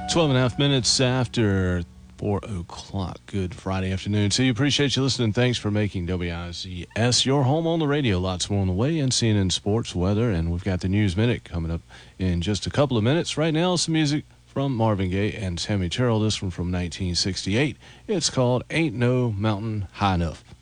12 and a half minutes after 4 o'clock. Good Friday afternoon. So you appreciate you listening. Thanks for making WICS your home on the radio. Lots more on the way, and CNN sports, weather, and we've got the News Minute coming up in just a couple of minutes. Right now, some music from Marvin Gaye and Tammy Terrell. This one from 1968. It's called Ain't No Mountain High Enough.